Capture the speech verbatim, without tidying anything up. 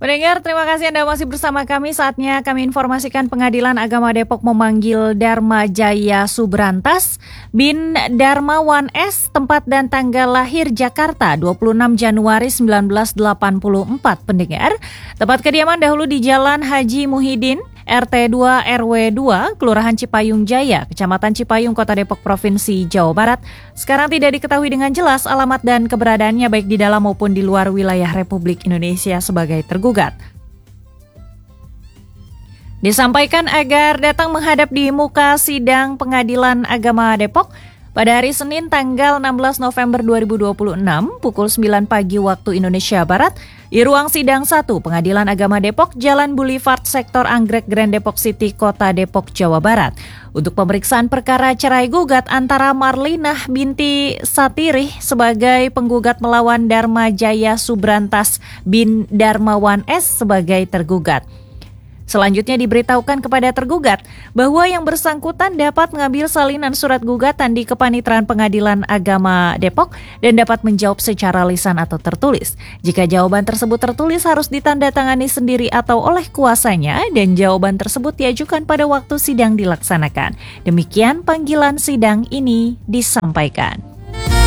Pendengar, terima kasih Anda masih bersama kami. Saatnya kami informasikan Pengadilan Agama Depok memanggil Dharma Jaya Subrantas bin Darmawan S, tempat dan tanggal lahir Jakarta dua puluh enam Januari sembilan belas delapan puluh empat. Pendengar, tempat kediaman dahulu di Jalan Haji Muhyiddin, R T dua R W dua, Kelurahan Cipayung Jaya, Kecamatan Cipayung, Kota Depok, Provinsi Jawa Barat. Sekarang tidak diketahui dengan jelas alamat dan keberadaannya baik di dalam maupun di luar wilayah Republik Indonesia sebagai tergugat. Disampaikan agar datang menghadap di muka sidang Pengadilan Agama Depok pada hari Senin tanggal enam belas November dua ribu dua puluh enam pukul sembilan pagi waktu Indonesia Barat di ruang sidang satu Pengadilan Agama Depok, Jalan Boulevard, Sektor Anggrek, Grand Depok City, Kota Depok, Jawa Barat untuk pemeriksaan perkara cerai gugat antara Marlinah binti Satirih sebagai penggugat melawan Dharma Jaya Subrantas bin Darmawan S sebagai tergugat. Selanjutnya diberitahukan kepada tergugat bahwa yang bersangkutan dapat mengambil salinan surat gugatan di Kepanitraan Pengadilan Agama Depok dan dapat menjawab secara lisan atau tertulis. Jika jawaban tersebut tertulis harus ditandatangani sendiri atau oleh kuasanya dan jawaban tersebut diajukan pada waktu sidang dilaksanakan. Demikian panggilan sidang ini disampaikan.